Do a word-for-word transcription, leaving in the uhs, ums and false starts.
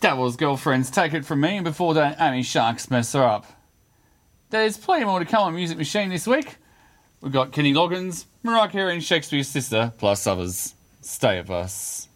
Cavil's girlfriends take it from me, and before that, Amy Sharks mess her up. There's plenty more to come on Music Machine this week. We've got Kenny Loggins, Mariah Carey and Shakespeare's Sister, plus others. Stay with us.